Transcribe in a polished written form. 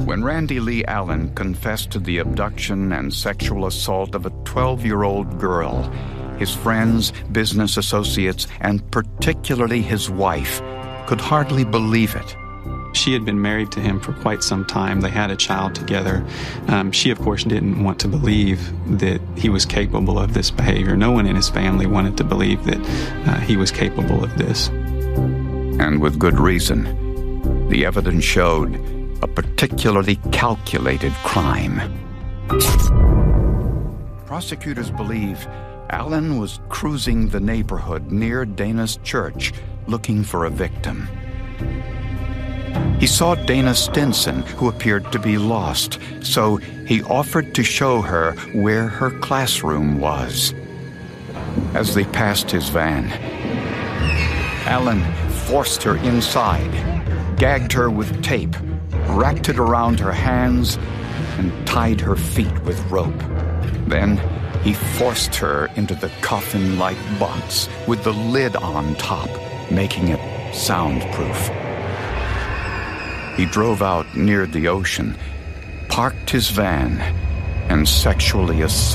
When Randy Lee Allen confessed to the abduction and sexual assault of a 12-year-old girl, his friends, business associates, and particularly his wife could hardly believe it. She had been married to him for quite some time. They had a child together. She, of course, didn't want to believe that he was capable of this behavior. No one in his family wanted to believe that he was capable of this. And with good reason. The evidence showed a particularly calculated crime. Prosecutors believe Allen was cruising the neighborhood near Dana's church looking for a victim. He saw Dana Stinson, who appeared to be lost, so he offered to show her where her classroom was. As they passed his van, Allen forced her inside, gagged her with tape, wrapped it around her hands, and tied her feet with rope. Then he forced her into the coffin-like box with the lid on top, making it soundproof. He drove out near the ocean, parked his van, and sexually assaulted